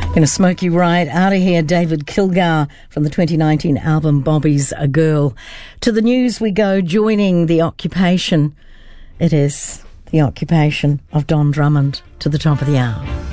Going to smoke you right out of here, David Kilgour from the 2019 album Bobby's a Girl. To the news we go, joining the occupation. It is the occupation of Don Drummond to the top of the hour.